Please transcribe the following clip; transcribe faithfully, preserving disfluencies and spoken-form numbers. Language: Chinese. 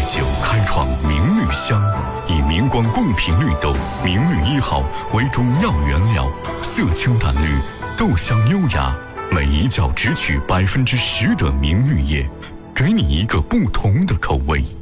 酒开创明绿香，以明光贡品绿豆明绿一号为中药原料，色清淡绿，豆香优雅，每一角只取百分之十的明绿叶，给你一个不同的口味。